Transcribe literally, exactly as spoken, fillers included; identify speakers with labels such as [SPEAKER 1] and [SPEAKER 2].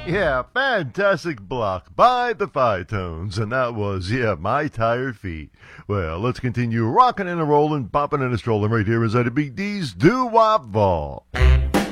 [SPEAKER 1] Yeah, fantastic block by the Phi-Tones, and that was, yeah, My Tired Feet. Well, let's continue rocking and a rolling, bopping and a strolling right here inside of Big D's Doo-Wop Vault.